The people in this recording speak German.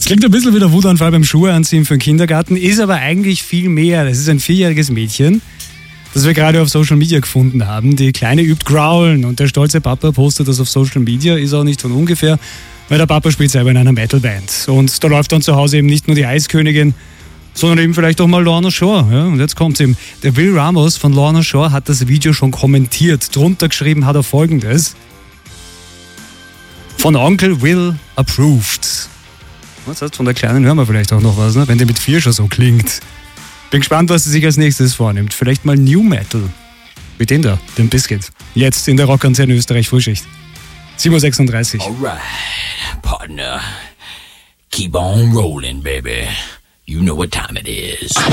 Klingt ein bisschen wie der Wutanfall beim Schuhe anziehen für den Kindergarten, ist aber eigentlich viel mehr. Das ist ein 4-jähriges Mädchen, das wir gerade auf Social Media gefunden haben. Die Kleine übt Growlen und der stolze Papa postet das auf Social Media, ist auch nicht von ungefähr, weil der Papa spielt selber in einer Metalband. Und da läuft dann zu Hause eben nicht nur die Eiskönigin, sondern eben vielleicht auch mal Lorna Shore. Ja, und jetzt kommt's eben. Der Will Ramos von Lorna Shore hat das Video schon kommentiert. Drunter geschrieben hat er Folgendes: Von Onkel Will approved. Was heißt, von der Kleinen hören wir vielleicht auch noch was, ne? Wenn die mit 4 schon so klingt. Bin gespannt, was sie sich als nächstes vornimmt. Vielleicht mal New Metal. Mit dem da, dem Biscuit. Jetzt in der Rockantenne Österreich Frühschicht. 7:36 Uhr. Alright, partner. Keep on rolling, baby. You know what time it is.